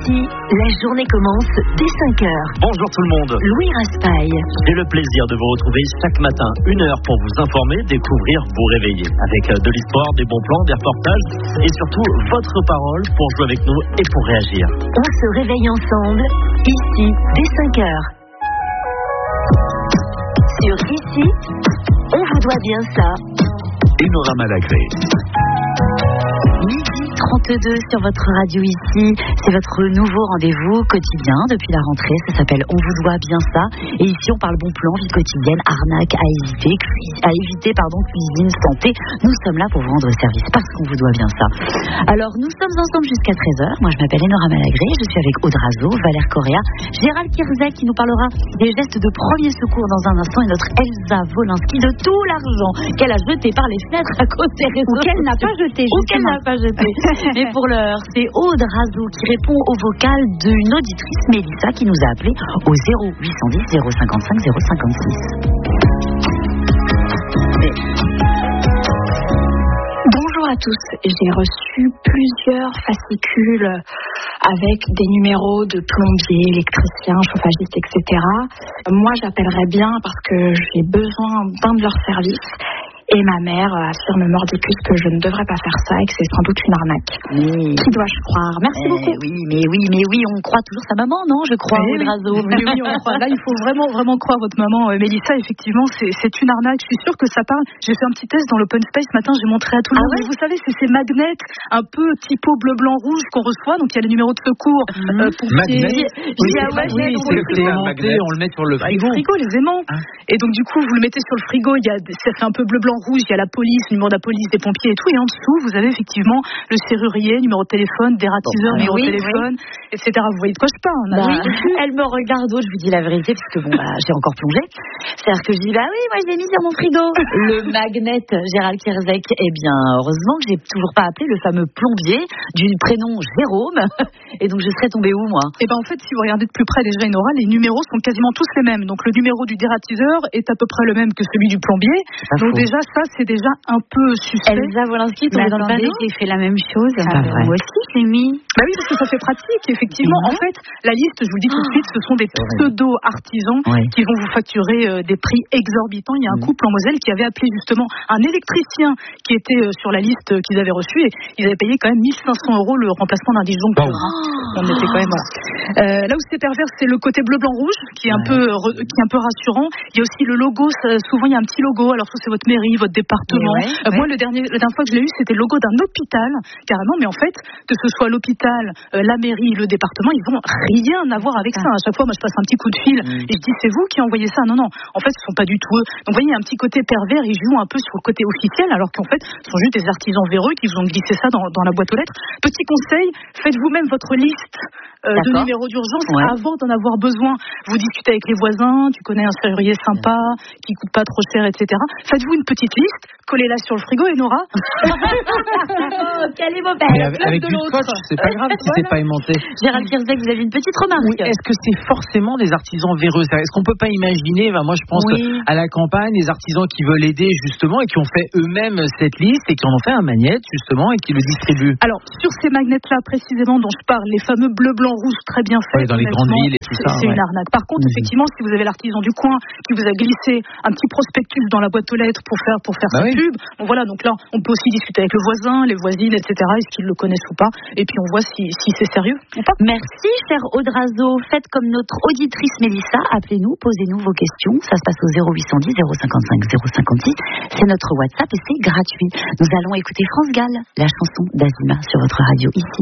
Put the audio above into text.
Ici, la journée commence dès 5h. Bonjour tout le monde. Louis Raspail. J'ai le plaisir de vous retrouver chaque matin, 1 heure pour vous informer, découvrir, vous réveiller. Avec de l'histoire, des bons plans, des reportages et surtout votre parole pour jouer avec nous et pour réagir. On se réveille ensemble, ici, dès 5h. Sur Ici, on vous doit bien ça. Et Nora Malagré. Midi 32 sur votre radio Ici, c'est votre nouveau rendez-vous quotidien depuis la rentrée, ça s'appelle On vous doit bien ça. Et ici on parle bon plan, vie quotidienne, arnaque à éviter, cuisine, santé. Nous sommes là pour vous rendre service parce qu'on vous doit bien ça. Alors nous sommes ensemble jusqu'à 13h. Moi je m'appelle Nora Malagré, je suis avec Aude Razo, Valère Correa, Gérald Kierzek qui nous parlera des gestes de premier secours dans un instant et notre Elsa Wolinski de tout l'argent qu'elle a jeté par les fenêtres à cause des réseaux ou qu'elle n'a pas jeté. Mais pour l'heure, c'est Aude Razo qui répond au vocal d'une auditrice, Mélissa, qui nous a appelé au 0810 055 056. Bonjour à tous, j'ai reçu plusieurs fascicules avec des numéros de plombiers, électriciens, chauffagistes, etc. Moi, j'appellerais bien parce que j'ai besoin d'un de leurs services. Et ma mère affirme mordicus que je ne devrais pas faire ça et que c'est sans doute une arnaque. Qui dois-je croire? Merci beaucoup. Mais oui, on croit toujours sa maman, non? Je crois, Aude Razo. Oui, on croit. Là, il faut vraiment croire votre maman, Mélissa. Effectivement, c'est une arnaque. Je suis sûre que ça parle. J'ai fait un petit test dans l'open space ce matin. J'ai montré à tout le monde. Ouais, vous savez, c'est ces magnets un peu typo bleu, blanc, rouge qu'on reçoit. Donc, il y a les numéros de secours. Pour Magnet. On le met sur le frigo. Le frigo, les aimants. Et donc, du coup, vous le mettez sur le frigo. Ça fait un peu bleu, blanc, rouge, il y a la police, le numéro de la police, des pompiers et tout, et en dessous vous avez effectivement le serrurier, numéro de téléphone, dératiseur, numéro de téléphone, etc. Vous voyez de quoi je parle? Elle me regarde, je vous dis la vérité, parce que j'ai encore plongé. C'est-à-dire que je dis, moi je l'ai mis sur mon frigo. Le magnet Gérald Kierzek, heureusement que j'ai toujours pas appelé le fameux plombier du prénom Jérôme, et donc je serais tombée où, moi? Et en fait, si vous regardez de plus près déjà, Nora, les numéros sont quasiment tous les mêmes. Donc le numéro du dératiseur est à peu près le même que celui du plombier. Donc déjà, ça, c'est déjà un peu suspect. Elsa Wolinski, tombée dans le panneau. J'ai fait la même chose. Moi aussi, je l'ai mis. Oui, parce que ça fait pratique, effectivement. En fait, la liste, je vous le dis tout de suite, ce sont des pseudo-artisans qui vont vous facturer des prix exorbitants. Il y a un couple en Moselle qui avait appelé justement un électricien qui était sur la liste qu'ils avaient reçue et ils avaient payé quand même 1 500 € le remplacement d'un disjoncteur. On était quand même là où c'est pervers, c'est le côté bleu, blanc, rouge qui est un peu rassurant. Il y a aussi le logo. Souvent, il y a un petit logo. Alors, soit c'est votre mairie, votre département. Moi, la dernière fois que je l'ai eu, c'était le logo d'un hôpital, carrément. Mais en fait, que ce soit l'hôpital, la mairie, le département, ils vont rien avoir avec ça. À chaque fois, moi, je passe un petit coup de fil et je dis, c'est vous qui envoyez ça? Non. En fait, ce sont pas du tout eux. Donc, vous voyez, il y a un petit côté pervers. Ils jouent un peu sur le côté officiel, alors qu'en fait, ce sont juste des artisans véreux qui vous ont glissé ça dans la boîte aux lettres. Petit conseil, faites vous-même votre liste de numéros d'urgence avant d'en avoir besoin. Vous discutez avec les voisins, tu connais un serrurier sympa qui coûte pas trop cher, etc. Faites-vous une petite liste, collez-la sur le frigo, et Nora. Quel est mon père? Avec du scotch, c'est pas grave si c'est pas aimanté. Gérald Kierzek, vous avez une petite remarque? Oui, est-ce que c'est forcément des artisans véreux? Est-ce qu'on peut pas imaginer, moi je pense à la campagne, des artisans qui veulent aider justement et qui ont fait eux-mêmes cette liste et qui en ont fait un magnète justement et qui le distribuent? Alors, sur ces magnets-là précisément dont je parle, les fameux bleu, blanc, rouge très bien faits, dans les grandes villes et tout ça. C'est une arnaque. Par contre, effectivement, si vous avez l'artisan du coin qui vous a glissé un petit prospectus dans la boîte aux lettres pour faire sa pub, donc là, on peut aussi discuter avec le voisin, les voisines, etc. Est-ce qu'ils le connaissent ou pas? Et puis on voit si c'est sérieux ou pas. Merci, chère Aude Razo. Faites comme notre auditrice Mélissa. Appelez-nous, posez-nous vos questions. Ça se passe au 0810 055 056. C'est notre WhatsApp et c'est gratuit. Nous allons écouter France Gall, la chanson d'Azima sur votre radio Ici.